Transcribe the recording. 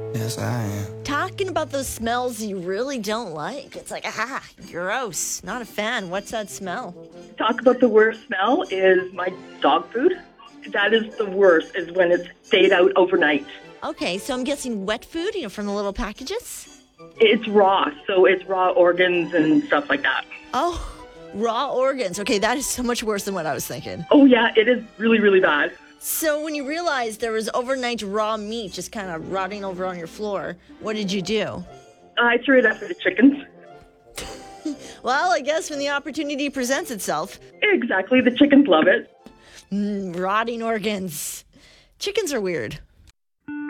Yes, I am. Talking about those smells you really don't like. It's like, gross. Not a fan. What's that smell? Talk about the worst smell is my dog food. That is the worst, is when it's stayed out overnight. Okay, so I'm guessing wet food, from the little packages? It's raw, so it's raw organs and stuff like that. Oh, raw organs. Okay, that is so much worse than what I was thinking. Oh yeah, it is really, really bad. So when you realized there was overnight raw meat just kind of rotting over on your floor, what did you do? I threw it after the chickens. Well, I guess when the opportunity presents itself. Exactly, the chickens love it. Rotting organs. Chickens are weird.